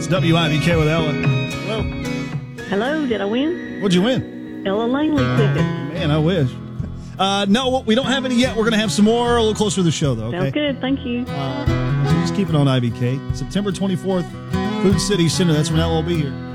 It's WIBK with Ella. Hello. Hello, did I win? What'd you win? Ella Langley ticket. Man, I wish. No, we don't have any yet. We're going to have some more a little closer to the show, though. Okay? Sounds good, thank you. So just keep it on IBK. September 24th, Food City Center. That's when Ella will be here.